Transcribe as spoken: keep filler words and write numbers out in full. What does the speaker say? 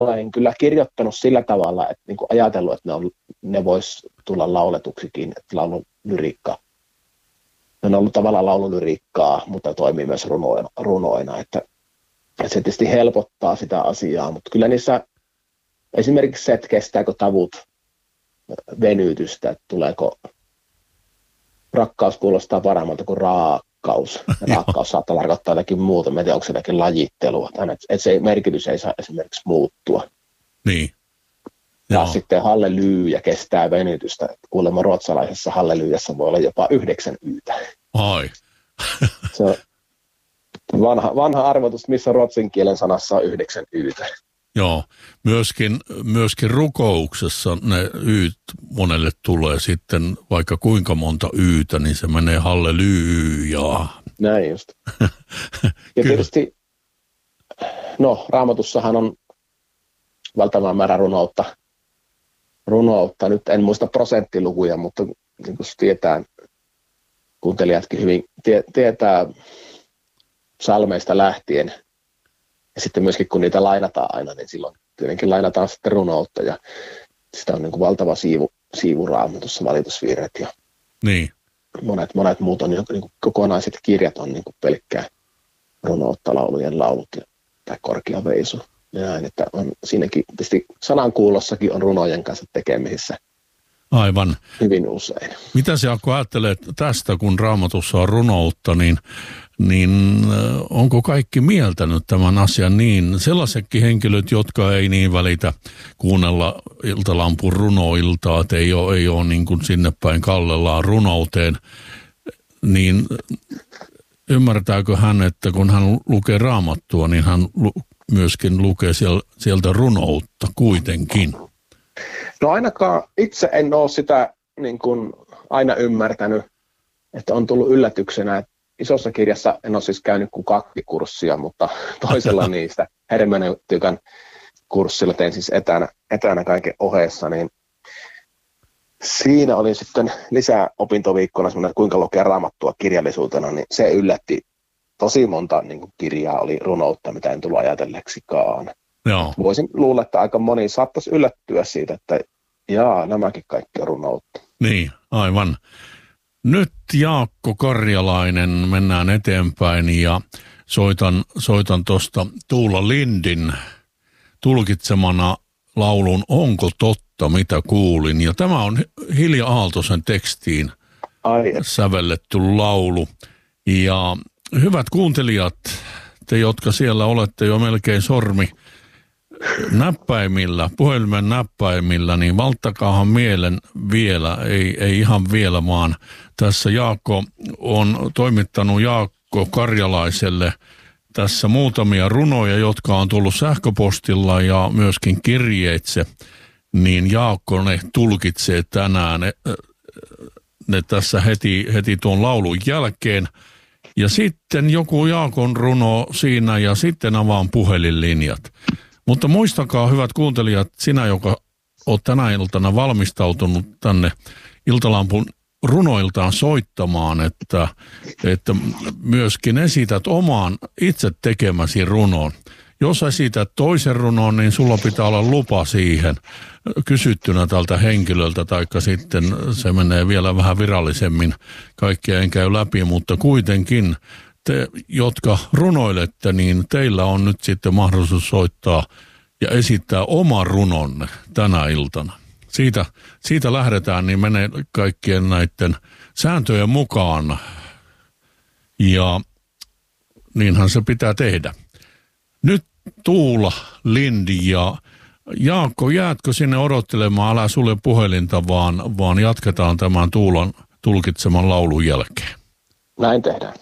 olen kyllä kirjoittanut sillä tavalla, että niin kuin ajatellut, että ne, on, ne vois tulla lauletuksikin, että laululyriikka. Ne on ollut tavallaan laululyriikkaa, mutta toimii myös runoina, runoina että, että se tietysti helpottaa sitä asiaa, mutta kyllä niissä esimerkiksi se, että kestääkö tavut venytystä, että tuleeko rakkaus kuulostaa paremmalta kuin raakkaus. Raakkaus saattaa tarkoittaa jotakin muuta, mä en tiedä, onko se jotakin lajittelua, että se merkitys ei saa esimerkiksi muuttua. Niin. Ja sitten hallelyyjä kestää venytystä. Kuulemma ruotsalaisessa hallelyyjassa voi olla jopa yhdeksän yytä. Ai. Se on vanha, vanha arvotus, missä ruotsin kielen sanassa on yhdeksän yytä. Joo, myöskin, myöskin rukouksessa ne yyt monelle tulee sitten vaikka kuinka monta yytä, niin se menee hallelyyjaa. Näin just. Ja tietysti, no Raamatussahan on valtava määrä runoutta. runoutta. Nyt en muista prosenttilukuja, mutta niin kuin tietää, kuuntelijatkin hyvin tie, tietää psalmeista lähtien. Ja sitten myöskin kun niitä lainataan aina, niin silloin tietenkin lainataan sitten runoutta. Ja sitä on niin kuin valtava siivu, siivu Raamatussa, valitusvirret ja niin. monet, monet muut on, niin kuin kokonaiset kirjat on niin kuin pelkkää runoutta, laulujen laulut ja tai korkea veisu. Ja näin, että on siinäkin, tietysti sanankuulossakin on runojen kanssa tekemisissä. Aivan. Hyvin usein. Mitä sä Jaakko ajattelet tästä, kun Raamatussa on runoutta, niin, niin onko kaikki mieltänyt tämän asian niin? Sellaisetkin henkilöt, jotka ei niin välitä kuunnella Iltalampun runoiltaa, että ei ole, ei ole niin kuin sinne päin kallellaan runouteen, niin ymmärtääkö hän, että kun hän lukee Raamattua, niin hän myöskin lukee sieltä runoutta kuitenkin? No ainakaan itse en ole sitä niin kuin aina ymmärtänyt, että on tullut yllätyksenä, että isossa kirjassa en ole siis käynyt kuin kaksi kurssia, mutta toisella niistä hermeneutiikan kurssilla tein siis etänä, etänä kaiken ohessa, niin siinä oli sitten lisää opintoviikkona semmoinen, kuinka lukea Raamattua kirjallisuutena, niin se yllätti tosi monta niin kuin kirjaa oli runoutta, mitä en tullut ajatelleksikaan. Joo. Voisin luulla, että aika moni saattaisi yllättyä siitä, että jaa, nämäkin kaikki on runoutta. Niin, aivan. Nyt Jaakko Karjalainen, mennään eteenpäin ja soitan, soitan tuosta Tuula Lindin tulkitsemana laulun Onko totta, mitä kuulin. Ja tämä on Hilja Aaltosen tekstiin Ai. sävelletty laulu. Ja hyvät kuuntelijat, te jotka siellä olette jo melkein sormi näppäimillä, puhelimen näppäimillä, niin valttakaahan mielen vielä, ei, ei ihan vielä, vaan tässä Jaakko on toimittanut Jaakko Karjalaiselle tässä muutamia runoja, jotka on tullut sähköpostilla ja myöskin kirjeitse, niin Jaakko ne tulkitsee tänään ne, ne tässä heti, heti tuon laulun jälkeen. Ja sitten joku Jaakon runo siinä ja sitten avaan puhelinlinjat. Mutta muistakaa, hyvät kuuntelijat, sinä, joka olet tänä iltana valmistautunut tänne Iltalampun runoiltaan soittamaan, että, että myöskin esität omaan itse tekemäsi runon. Jos esität toisen runon, niin sulla pitää olla lupa siihen kysyttynä tältä henkilöltä, taikka sitten se menee vielä vähän virallisemmin. Kaikkea en käy läpi, mutta kuitenkin te, jotka runoilette, niin teillä on nyt sitten mahdollisuus soittaa ja esittää oma runonne tänä iltana. Siitä, siitä lähdetään, niin menee kaikkien näiden sääntöjen mukaan. Ja niinhän se pitää tehdä. Nyt Tuula Lindi ja Jaakko, jäätkö sinne odottelemaan? Älä sulle puhelinta, vaan, vaan jatketaan tämän Tuulan tulkitseman laulun jälkeen. Näin tehdään.